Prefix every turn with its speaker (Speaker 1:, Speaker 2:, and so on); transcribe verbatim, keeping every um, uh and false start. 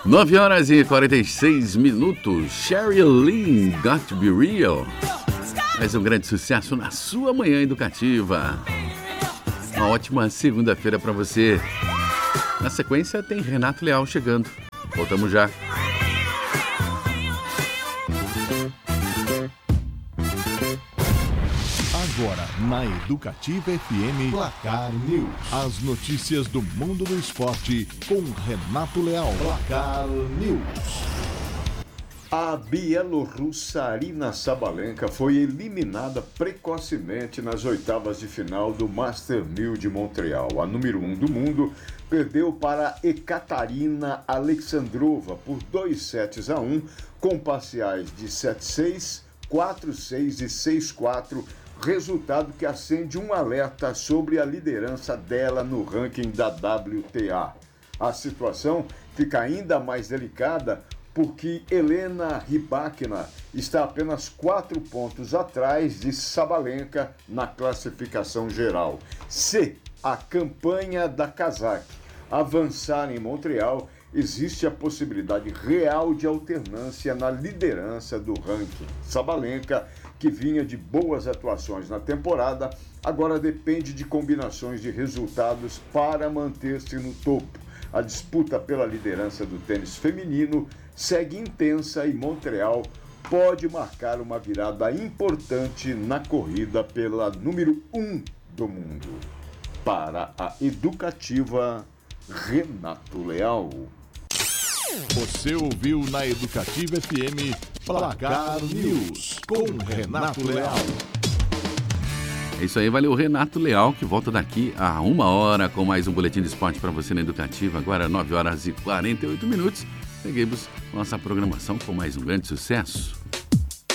Speaker 1: nove horas e quarenta e seis minutos. Sherry Lynn, Got to Be Real. Mais um grande sucesso na sua manhã educativa. Uma ótima segunda-feira para você. Na sequência tem Renato Leal chegando. Voltamos já.
Speaker 2: Agora, na Educativa F M, Placar News. As notícias do mundo do esporte com Renato Leal. Placar News.
Speaker 3: A bielorrussa Aryna Sabalenka foi eliminada precocemente nas oitavas de final do Master mil de Montreal. A número um do mundo perdeu para Ekaterina Alexandrova por dois sets a um, com parciais de sete a seis, quatro a seis e seis a quatro, resultado que acende um alerta sobre a liderança dela no ranking da W T A. A situação fica ainda mais delicada porque Helena Rybakina está apenas quatro pontos atrás de Sabalenka na classificação geral. Se a campanha da cazaque avançar em Montreal, existe a possibilidade real de alternância na liderança do ranking. Sabalenka, que vinha de boas atuações na temporada, agora depende de combinações de resultados para manter-se no topo. A disputa pela liderança do tênis feminino segue intensa e Montreal pode marcar uma virada importante na corrida pela número um do mundo. Para a Educativa, Renato Leal.
Speaker 2: Você ouviu na Educativa F M Placar News com Renato Leal.
Speaker 1: É isso aí, valeu Renato Leal, que volta daqui a uma hora com mais um boletim de esporte para você na Educativa. Agora nove horas e quarenta e oito minutos. Seguimos nossa programação com mais um grande sucesso.